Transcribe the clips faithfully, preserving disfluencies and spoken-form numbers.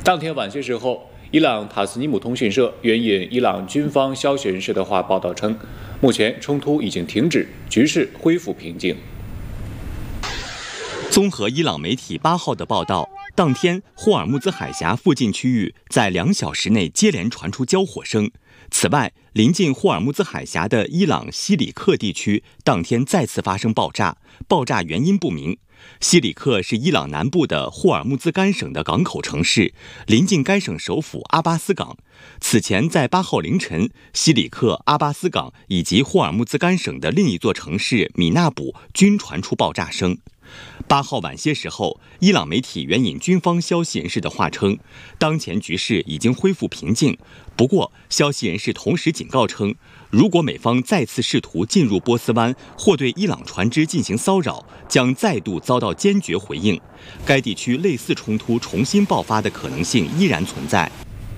当天晚些时候，伊朗塔斯尼姆通讯社援引伊朗军方消息人士的话报道称，目前冲突已经停止，局势恢复平静。 综合伊朗媒体八号的报道，当天霍尔木兹海峡附近区域在两小时内接连传出交火声。此外，临近霍尔木兹海峡的伊朗西里克地区当天再次发生爆炸，爆炸原因不明。西里克是伊朗南部的霍尔木兹干省的港口城市，临近该省首府阿巴斯港。此前在八号凌晨，西里克、阿巴斯港以及霍尔木兹干省的另一座城市米纳卜均传出爆炸声。八号晚些时候，伊朗媒体援引军方消息人士的话称，当前局势已经恢复平静。不过，消息人士同时警告称，如果美方再次试图进入波斯湾或对伊朗船只进行骚扰，将再度遭到坚决回应。该地区类似冲突重新爆发的可能性依然存在。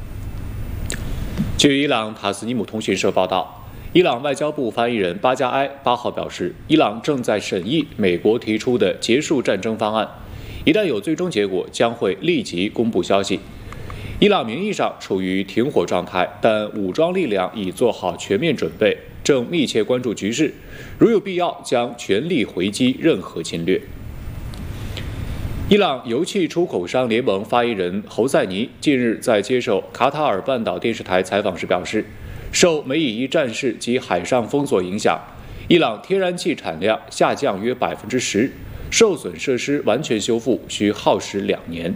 据伊朗塔斯尼姆通讯社报道，伊朗外交部发言人巴加埃八号表示，伊朗正在审议美国提出的结束战争方案，一旦有最终结果，将会立即公布消息。伊朗名义上处于停火状态，但武装力量已做好全面准备，正密切关注局势，如有必要，将全力回击任何侵略。伊朗油气出口商联盟发言人侯赛尼近日在接受卡塔尔半岛电视台采访时表示，受美以伊战事及海上封锁影响，伊朗天然气产量下降约百分之十，受损设施完全修复需耗时两年。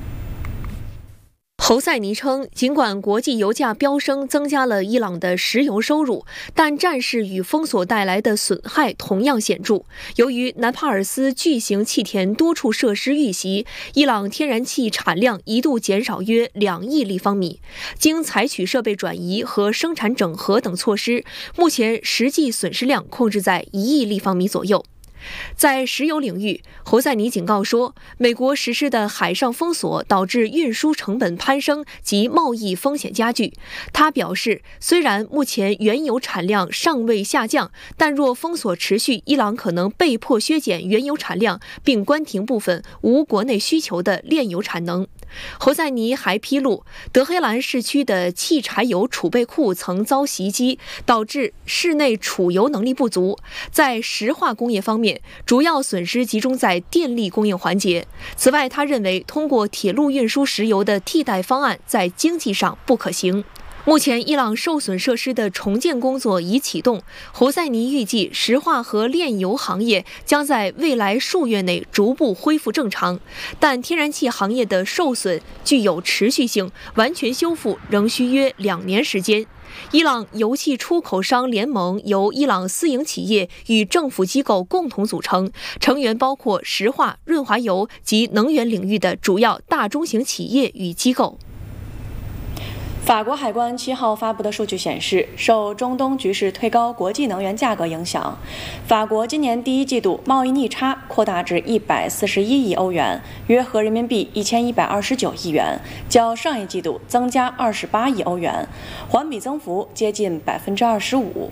侯赛尼称，尽管国际油价飙升增加了伊朗的石油收入，但战事与封锁带来的损害同样显著。由于南帕尔斯巨型气田多处设施遇袭，伊朗天然气产量一度减少约两亿立方米。经采取设备转移和生产整合等措施，目前实际损失量控制在一亿立方米左右。在石油领域，侯赛尼警告说，美国实施的海上封锁导致运输成本攀升及贸易风险加剧。他表示，虽然目前原油产量尚未下降，但若封锁持续，伊朗可能被迫削减原油产量，并关停部分无国内需求的炼油产能。侯赛尼还披露，德黑兰市区的汽柴油储备库曾遭袭击，导致市内储油能力不足。在石化工业方面，主要损失集中在电力供应环节。此外，他认为通过铁路运输石油的替代方案在经济上不可行。目前，伊朗受损设施的重建工作已启动。侯赛尼预计，石化和炼油行业将在未来数月内逐步恢复正常，但天然气行业的受损具有持续性，完全修复仍需约两年时间。伊朗油气出口商联盟由伊朗私营企业与政府机构共同组成，成员包括石化、润滑油及能源领域的主要大中型企业与机构。 法国海关七号发布的数据显示，受中东局势推高国际能源价格影响，法国今年第一季度贸易逆差扩大至一百四十一亿欧元，约合人民币一千一百二十九亿元，较上一季度增加二十八亿欧元，环比增幅接近百分之二十五。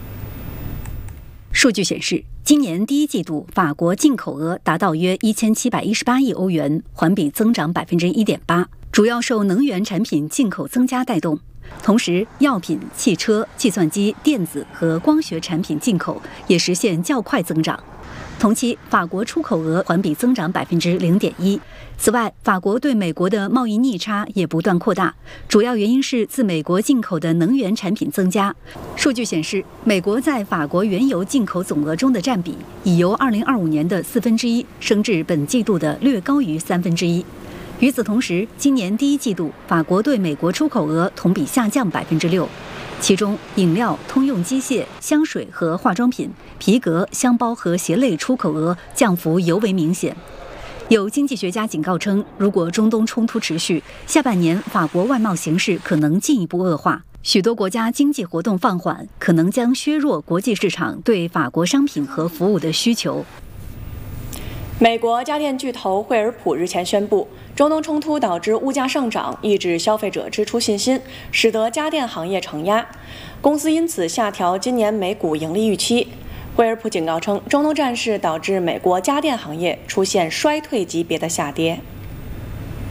数据显示，今年第一季度法国进口额达到约一千七百一十八亿欧元，环比增长百分之一点八。主要受能源产品进口增加带动，同时药品、汽车、计算机、电子和光学产品进口也实现较快增长。同期，法国出口额环比增长百分之零点一。此外，法国对美国的贸易逆差也不断扩大，主要原因是自美国进口的能源产品增加。数据显示，美国在法国原油进口总额中的占比已由二零二五年的四分之一升至本季度的略高于三分之一。与此同时，今年第一季度法国对美国出口额同比下降百分之六，其中饮料、通用机械、香水和化妆品、皮革、箱包和鞋类出口额降幅尤为明显。有经济学家警告称，如果中东冲突持续，下半年法国外贸形势可能进一步恶化。许多国家经济活动放缓，可能将削弱国际市场对法国商品和服务的需求。 美国家电巨头惠而浦日前宣布，中东冲突导致物价上涨，抑制消费者支出信心，使得家电行业承压。公司因此下调今年每股盈利预期。惠而浦警告称，中东战事导致美国家电行业出现衰退级别的下跌。